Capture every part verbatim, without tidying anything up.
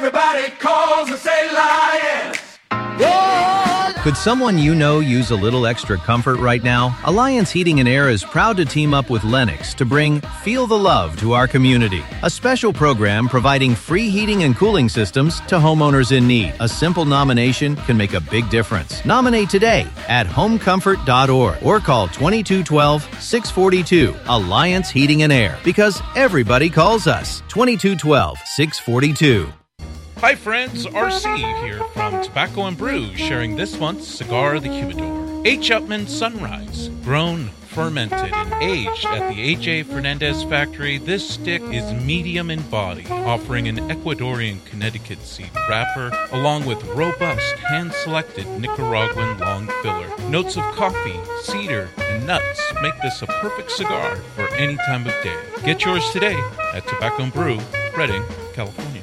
Everybody calls and say lion. Could someone you know use a little extra comfort right now? Alliance Heating and Air is proud to team up with Lennox to bring Feel the Love to our community. A special program providing free heating and cooling systems to homeowners in need. A simple nomination can make a big difference. Nominate today at home comfort dot org or call twenty-two twelve, six forty-two. Alliance Heating and Air, because everybody calls us. twenty-two twelve, six forty-two. Hi friends, R C here from Tobacco and Brew, sharing this month's Cigar of the Humidor. H. Upmann Sunrise, grown, fermented, and aged at the A J Fernandez factory, this stick is medium in body, offering an Ecuadorian Connecticut seed wrapper, along with robust, hand-selected Nicaraguan long filler. Notes of coffee, cedar, and nuts make this a perfect cigar for any time of day. Get yours today at Tobacco and Brew, Redding, California.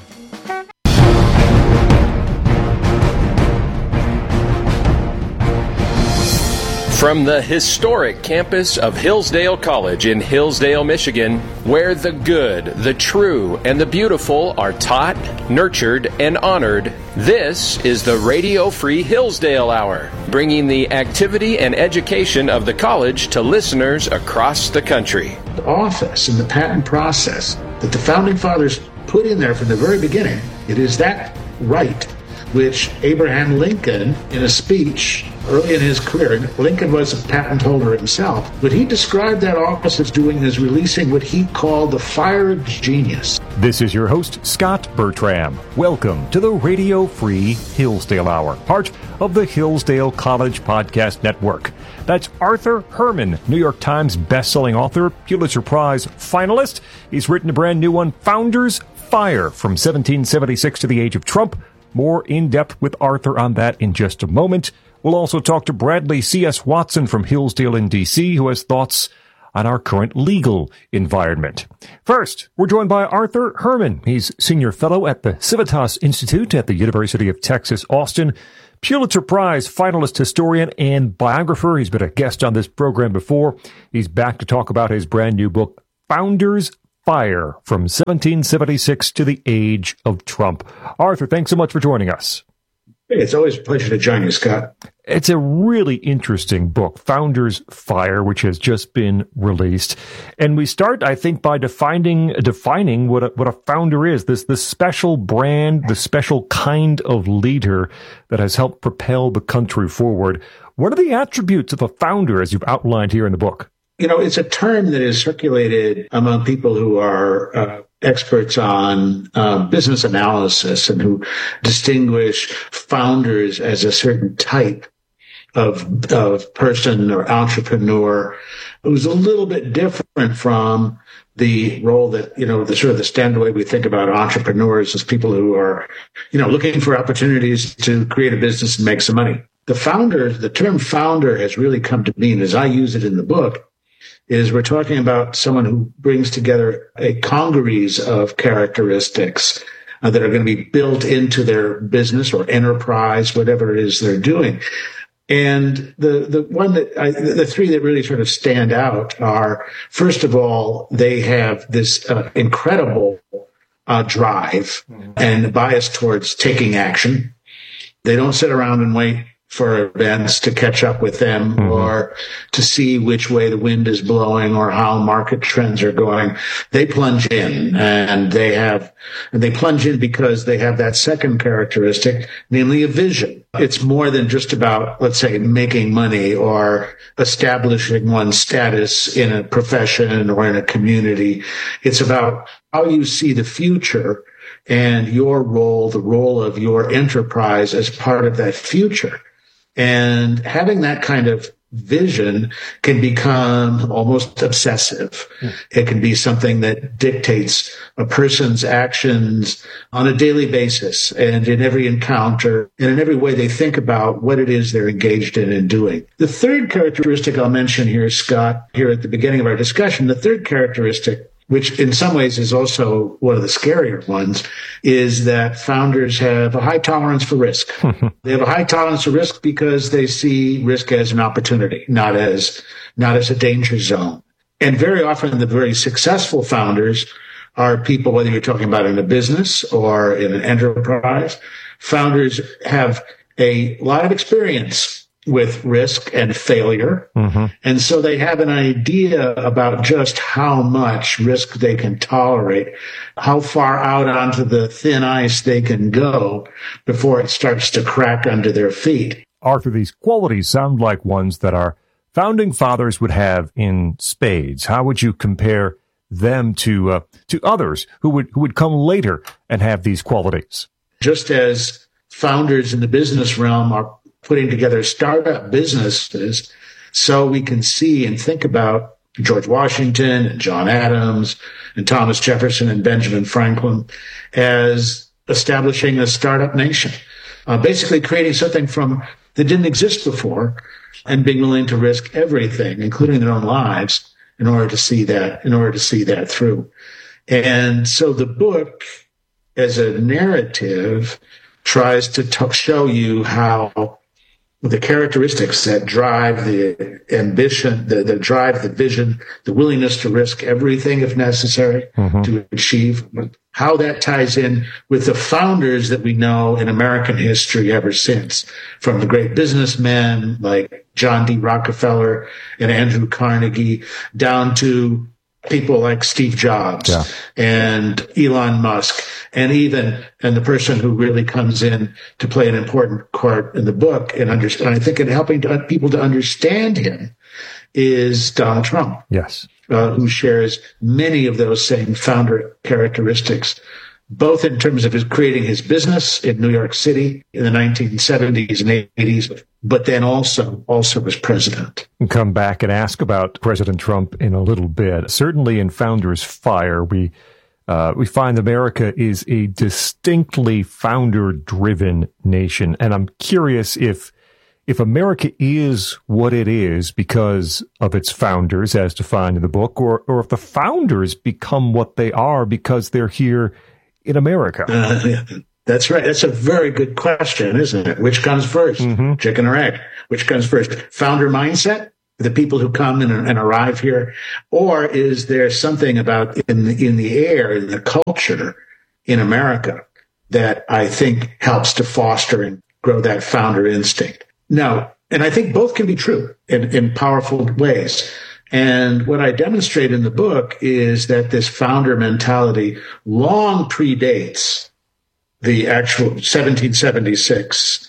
From the historic campus of Hillsdale College in Hillsdale, Michigan, where the good, the true, and the beautiful are taught, nurtured, and honored, this is the Radio Free Hillsdale Hour, bringing the activity and education of the college to listeners across the country. The office and the patent process that the Founding Fathers put in there from the very beginning, it is that right which Abraham Lincoln, in a speech early in his career, and Lincoln was a patent holder himself, but he described that office as doing is releasing what he called the fire of genius. This is your host, Scott Bertram. Welcome to the Radio Free Hillsdale Hour, part of the Hillsdale College Podcast Network. That's Arthur Herman, New York Times bestselling author, Pulitzer Prize finalist. He's written a brand new one, Founders Fire, from seventeen seventy-six to the Age of Trump. More in-depth with Arthur on that in just a moment. We'll also talk to Bradley C S. Watson from Hillsdale in D C, who has thoughts on our current legal environment. First, we're joined by Arthur Herman. He's senior fellow at the Civitas Institute at the University of Texas, Austin, Pulitzer Prize finalist historian and biographer. He's been a guest on this program before. He's back to talk about his brand new book, Founders Fire, from seventeen seventy-six to the Age of Trump. Arthur, thanks so much for joining us. It's always a pleasure to join you, Scott. It's a really interesting book, Founders Fire, which has just been released. And we start, I think, by defining defining what a, what a founder is, this, this special brand, the special kind of leader that has helped propel the country forward. What are the attributes of a founder, as you've outlined here in the book? You know, it's a term that is circulated among people who are uh, experts on uh, business analysis and who distinguish founders as a certain type of of person or entrepreneur who's a little bit different from the role that, you know, the sort of the standard way we think about entrepreneurs as people who are, you know, looking for opportunities to create a business and make some money. The founder, the term founder has really come to mean, as I use it in the book, is we're talking about someone who brings together a congeries of characteristics uh, that are going to be built into their business or enterprise, whatever it is they're doing. And the, the one that I, the three that really sort of stand out are, first of all, they have this uh, incredible uh, drive and bias towards taking action. They don't sit around and wait for events to catch up with them mm-hmm. or to see which way the wind is blowing or how market trends are going. They plunge in and they have, and they plunge in because they have that second characteristic, namely a vision. It's more than just about, let's say, making money or establishing one's status in a profession or in a community. It's about how you see the future and your role, the role of your enterprise as part of that future. And having that kind of vision can become almost obsessive. Mm. It can be something that dictates a person's actions on a daily basis and in every encounter and in every way they think about what it is they're engaged in and doing. The third characteristic I'll mention here, Scott, here at the beginning of our discussion, the third characteristic, which in some ways is also one of the scarier ones, is that founders have a high tolerance for risk. They have a high tolerance for risk because they see risk as an opportunity, not as not as a danger zone. And very often the very successful founders are people, whether you're talking about in a business or in an enterprise, founders have a lot of experience with risk and failure. Mm-hmm. And so they have an idea about just how much risk they can tolerate, how far out onto the thin ice they can go before it starts to crack under their feet. Arthur, these qualities sound like ones that our founding fathers would have in spades. How would you compare them to uh, to others who would who would come later and have these qualities? Just as founders in the business realm are putting together startup businesses, so we can see and think about George Washington and John Adams and Thomas Jefferson and Benjamin Franklin as establishing a startup nation, uh, basically creating something from that didn't exist before and being willing to risk everything, including their own lives, in order to see that, in order to see that through. And so the book, as a narrative, tries to t- show you how the characteristics that drive the ambition, that, that drive the vision, the willingness to risk everything if necessary mm-hmm. to achieve, how that ties in with the founders that we know in American history ever since, from the great businessmen like John D. Rockefeller and Andrew Carnegie, down to people like Steve Jobs yeah. and Elon Musk, and even, and the person who really comes in to play an important part in the book, and understand, I think in helping to, people to understand him, is Donald Trump. Yes. Uh, who shares many of those same founder characteristics, both in terms of his creating his business in New York City in the nineteen seventies and eighties, but then also, also as president. We'll come back and ask about President Trump in a little bit. Certainly in Founders Fire, we uh, we find America is a distinctly founder-driven nation. And I'm curious if if America is what it is because of its founders, as defined in the book, or, or if the founders become what they are because they're here in America. Uh, yeah, that's right. That's a very good question, isn't it? Which comes first, mm-hmm. chicken or egg? Which comes first, founder mindset, the people who come and, and arrive here, or is there something about in the, in the air, in the culture in America that I think helps to foster and grow that founder instinct? No, and I think both can be true in, in powerful ways. And what I demonstrate in the book is that this founder mentality long predates the actual seventeen seventy-six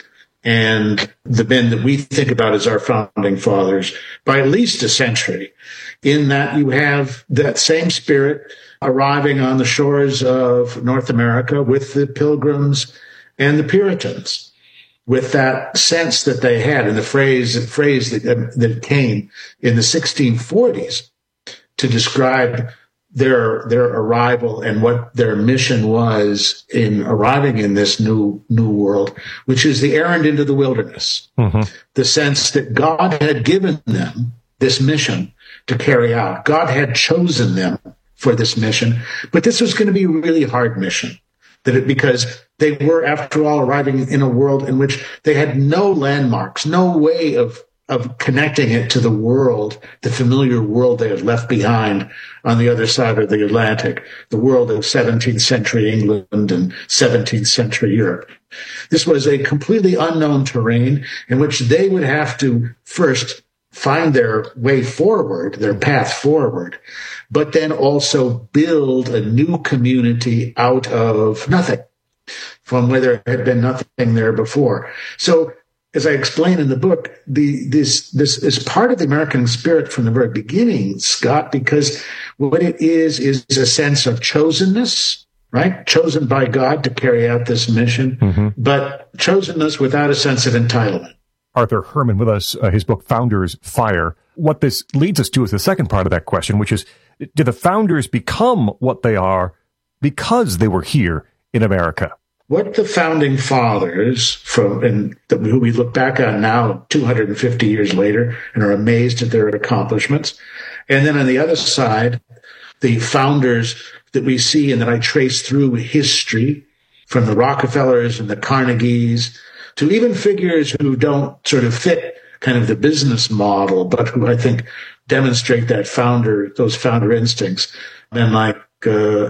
and the men that we think about as our founding fathers by at least a century, in that you have that same spirit arriving on the shores of North America with the Pilgrims and the Puritans, with that sense that they had, and the phrase, the phrase that, uh, that came in the sixteen forties to describe their their arrival and what their mission was in arriving in this new new world, which is the errand into the wilderness. Mm-hmm. The sense that God had given them this mission to carry out. God had chosen them for this mission, but this was going to be a really hard mission. That it, because they were, after all, arriving in a world in which they had no landmarks, no way of, of connecting it to the world, the familiar world they had left behind on the other side of the Atlantic, the world of seventeenth century England and seventeenth century Europe. This was a completely unknown terrain in which they would have to first find their way forward, their path forward, but then also build a new community out of nothing, from where there had been nothing there before. So, as I explain in the book, the, this, this is part of the American spirit from the very beginning, Scott, because what it is, is a sense of chosenness, right? Chosen by God to carry out this mission, mm-hmm. but chosenness without a sense of entitlement. Arthur Herman with us, uh, his book, Founders Fire. What this leads us to is the second part of that question, which is, did the founders become what they are because they were here in America? What the founding fathers, from and the, who we look back on now, two hundred fifty years later, and are amazed at their accomplishments, and then on the other side, the founders that we see and that I trace through history, from the Rockefellers and the Carnegies, to even figures who don't sort of fit kind of the business model, but who I think demonstrate that founder, those founder instincts. Men like uh,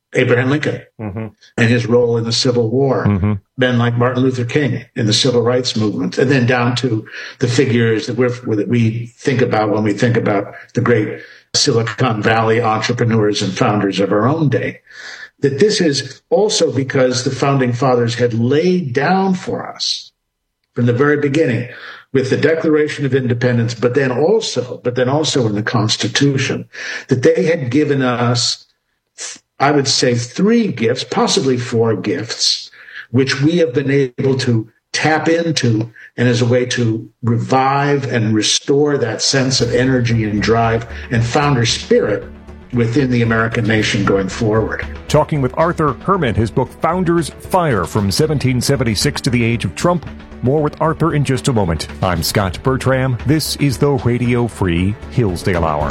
Abraham Lincoln mm-hmm. and his role in the Civil War, mm-hmm. men like Martin Luther King in the Civil Rights Movement, and then down to the figures that, we're, that we think about when we think about the great Silicon Valley entrepreneurs and founders of our own day. That this is also because the founding fathers had laid down for us from the very beginning with the Declaration of Independence, but then also, but then also in the Constitution, that they had given us, I would say, three gifts, possibly four gifts, which we have been able to tap into and as a way to revive and restore that sense of energy and drive and founder spirit within the American nation going forward. Talking with Arthur Herman, his book Founders Fire from seventeen seventy-six to the Age of Trump. More with Arthur in just a moment. I'm Scott Bertram. This is the Radio Free Hillsdale Hour.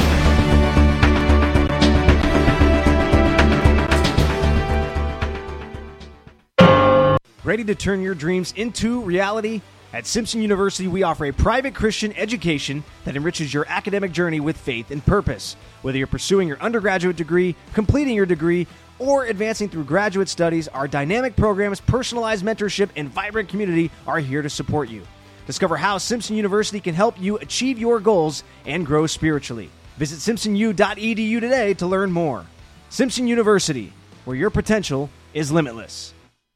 Ready to turn your dreams into reality? At Simpson University, we offer a private Christian education that enriches your academic journey with faith and purpose. Whether you're pursuing your undergraduate degree, completing your degree, or advancing through graduate studies, our dynamic programs, personalized mentorship, and vibrant community are here to support you. Discover how Simpson University can help you achieve your goals and grow spiritually. Visit simpson u dot e d u today to learn more. Simpson University, where your potential is limitless.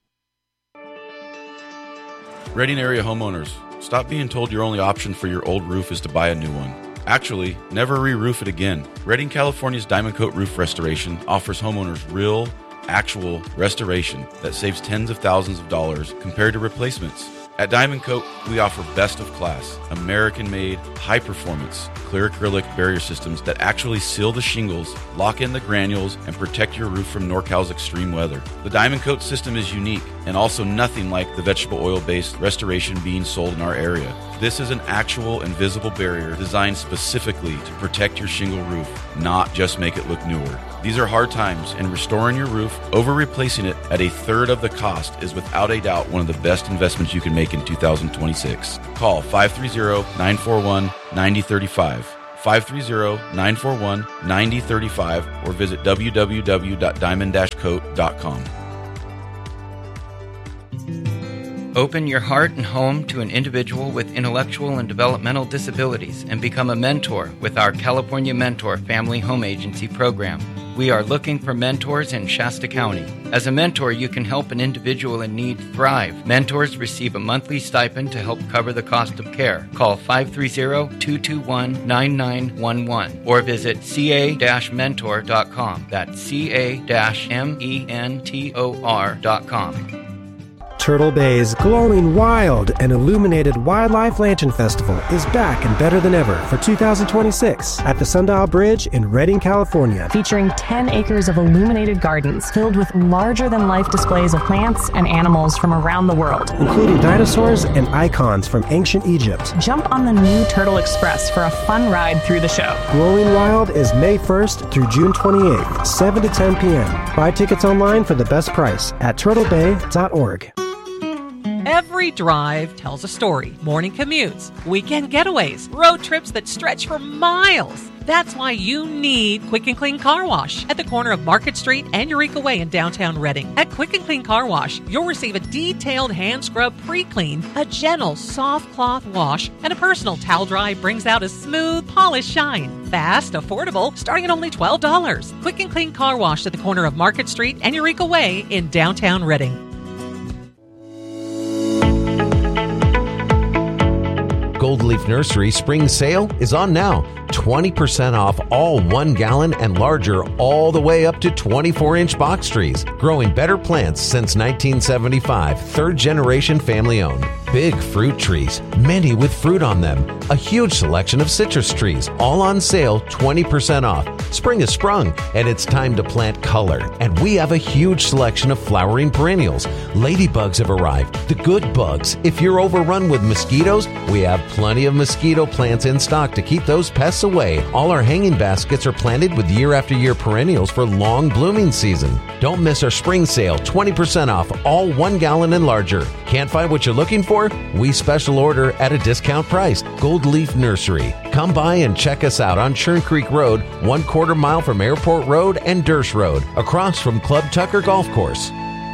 Reading area homeowners, stop being told your only option for your old roof is to buy a new one. Actually, never re-roof it again. Reading, California's Diamond Coat Roof Restoration offers homeowners real, actual restoration that saves tens of thousands of dollars compared to replacements. At Diamond Coat, we offer best-of-class, American-made, high-performance, clear acrylic barrier systems that actually seal the shingles, lock in the granules, and protect your roof from NorCal's extreme weather. The Diamond Coat system is unique and also nothing like the vegetable oil-based restoration being sold in our area. This is an actual invisible barrier designed specifically to protect your shingle roof, not just make it look newer. These are hard times, and restoring your roof over replacing it at a third of the cost is without a doubt one of the best investments you can make in two thousand twenty-six. Call five three zero, nine four one, nine zero three five, five three zero, nine four one, nine zero three five, or visit w w w dot diamond dash coat dot com. Open your heart and home to an individual with intellectual and developmental disabilities and become a mentor with our California Mentor Family Home Agency program. We are looking for mentors in Shasta County. As a mentor, you can help an individual in need thrive. Mentors receive a monthly stipend to help cover the cost of care. Call five three zero, two two one, nine nine one one or visit c a dash mentor dot com. That's c a dash mentor dot com. Turtle Bay's Glowing Wild and Illuminated Wildlife Lantern Festival is back and better than ever for two thousand twenty-six at the Sundial Bridge in Redding, California. Featuring ten acres of illuminated gardens filled with larger-than-life displays of plants and animals from around the world, including dinosaurs and icons from ancient Egypt. Jump on the new Turtle Express for a fun ride through the show. Glowing Wild is May first through June twenty-eighth, seven to ten p.m. Buy tickets online for the best price at turtle bay dot org. Every drive tells a story. Morning commutes, weekend getaways, road trips that stretch for miles. That's why you need Quick and Clean Car Wash at the corner of Market Street and Eureka Way in downtown Redding. At Quick and Clean Car Wash, you'll receive a detailed hand scrub pre-clean, a gentle soft cloth wash, and a personal towel dry brings out a smooth, polished shine. Fast, affordable, starting at only twelve dollars. Quick and Clean Car Wash at the corner of Market Street and Eureka Way in downtown Redding. Gold Leaf Nursery spring sale is on now. twenty percent off all one gallon and larger all the way up to twenty-four inch box trees. Growing better plants since nineteen seventy-five. Third generation family owned. Big fruit trees, many with fruit on them. A huge selection of citrus trees, all on sale, twenty percent off. Spring has sprung, and it's time to plant color. And we have a huge selection of flowering perennials. Ladybugs have arrived, the good bugs. If you're overrun with mosquitoes, we have plenty of mosquito plants in stock to keep those pests away, all our hanging baskets are planted with year after year perennials for long blooming season. Don't miss our spring sale, twenty percent off all one gallon and larger. Can't find what you're looking for? We special order at a discount price. Gold Leaf Nursery. Come by and check us out on Churn Creek Road, one quarter mile from Airport Road and Dersh Road, across from Club Tucker Golf Course.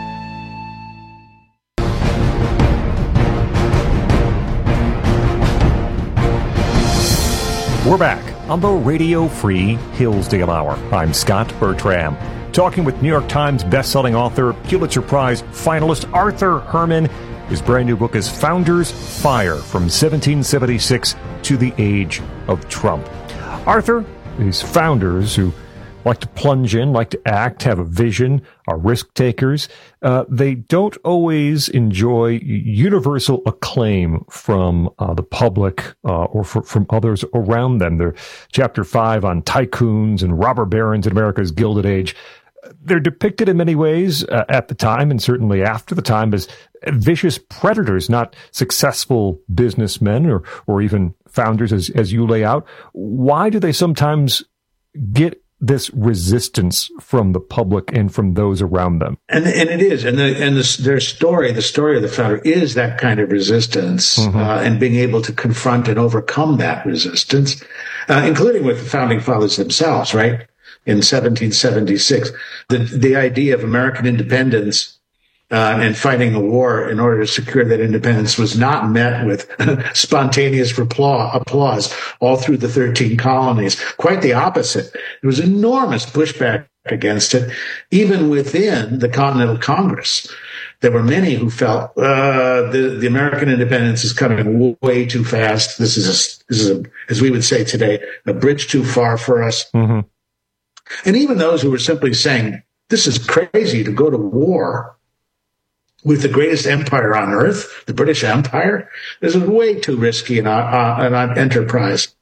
We're back on the Radio Free Hillsdale Hour. I'm Scott Bertram, talking with New York Times bestselling author, Pulitzer Prize finalist Arthur Herman. His brand new book is Founders Fire, from seventeen seventy-six to the Age of Trump. Arthur, these founders who like to plunge in, like to act, have a vision, are risk takers. Uh, they don't always enjoy universal acclaim from uh, the public uh, or for, from others around them. They're chapter five on tycoons and robber barons in America's Gilded Age. They're depicted in many ways uh, at the time and certainly after the time as vicious predators, not successful businessmen or, or even founders as, as you lay out. Why do they sometimes get this resistance from the public and from those around them? And and it is, and the, and the, their story, the story of the founder, is that kind of resistance, mm-hmm. uh, and being able to confront and overcome that resistance, uh, including with the founding fathers themselves. Right, in seventeen seventy-six, the the idea of American independence uh, and fighting a war in order to secure that independence was not met with spontaneous applause all through the thirteen colonies. Quite the opposite. There was enormous pushback against it, even within the Continental Congress. There were many who felt uh, the, the American independence is coming way too fast. This is, a, this is a, as we would say today, a bridge too far for us. Mm-hmm. And even those who were simply saying, this is crazy to go to war with the greatest empire on earth, the British Empire. This is way too risky an, uh, an enterprise.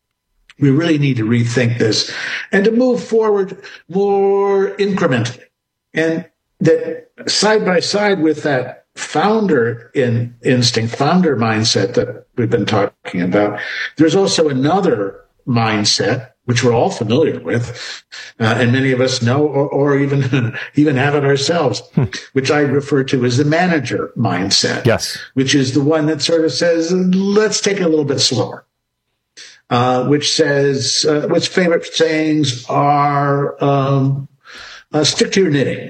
We really need to rethink this and to move forward more incrementally. And that side by side with that founder in instinct, founder mindset that we've been talking about, there's also another mindset which we're all familiar with, uh, and many of us know, or, or even even have it ourselves, hmm. which I refer to as the manager mindset. Yes, which is the one that sort of says, "Let's take it a little bit slower." Uh, which says, uh, which favorite sayings are, um, uh, "Stick to your knitting."